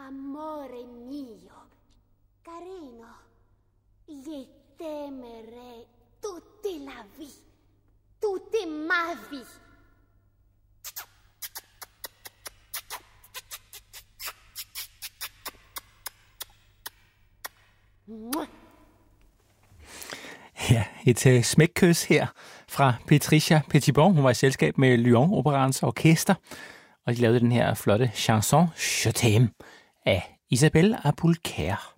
Amore mio, carino, gli temerei tutta la vie, tutta ma vie. Ja, et smækkys her fra Patricia Petitbon. Hun var i selskab med Lyon Operaens orkester, og de lavede den her flotte chanson Je t'aime af Isabelle Apulcaire.